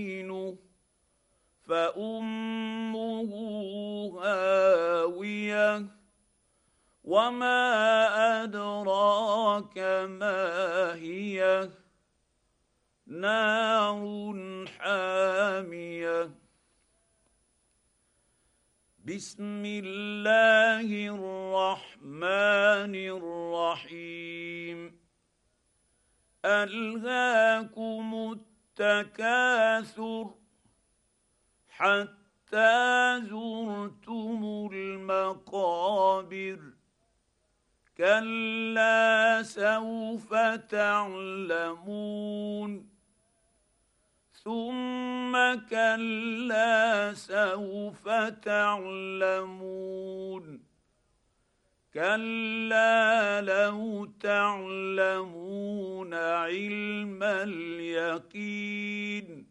فأمه هاوية وما أدراك ما هي نار حامية بسم الله الرحمن الرحيم ألهاكم التكاثر حتى زرتم المقابر كلا سوف تعلمون ثم كلا سوف تعلمون كلا لو تعلمون علم اليقين